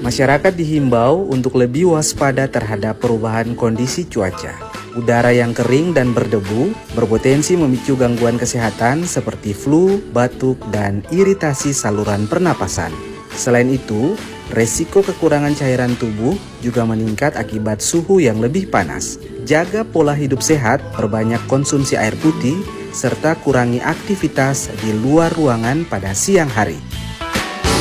Masyarakat dihimbau untuk lebih waspada terhadap perubahan kondisi cuaca. Udara yang kering dan berdebu berpotensi memicu gangguan kesehatan seperti flu, batuk, dan iritasi saluran pernapasan. Selain itu, resiko kekurangan cairan tubuh juga meningkat akibat suhu yang lebih panas. Jaga pola hidup sehat, perbanyak konsumsi air putih, serta kurangi aktivitas di luar ruangan pada siang hari.